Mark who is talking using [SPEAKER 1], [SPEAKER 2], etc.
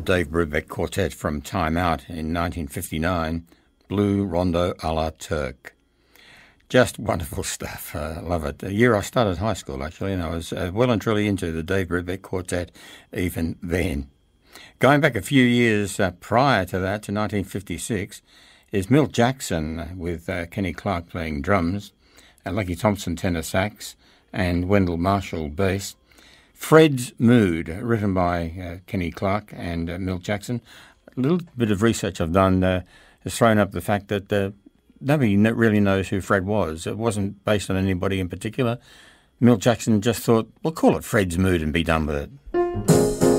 [SPEAKER 1] Dave Brubeck Quartet from Time Out in 1959, Blue Rondo a la Turk. Just wonderful stuff. I love it. The year I started high school, actually, and I was well and truly into the Dave Brubeck Quartet even then. Going back a few years prior to that, to 1956, is Milt Jackson with Kenny Clarke playing drums, Lucky Thompson tenor sax, and Wendell Marshall bass. Fred's Mood, written by Kenny Clarke and Milt Jackson. A little bit of research I've done has thrown up the fact that nobody really knows who Fred was. It wasn't based on anybody in particular. Milt Jackson just thought, well, call it Fred's Mood and be done with it.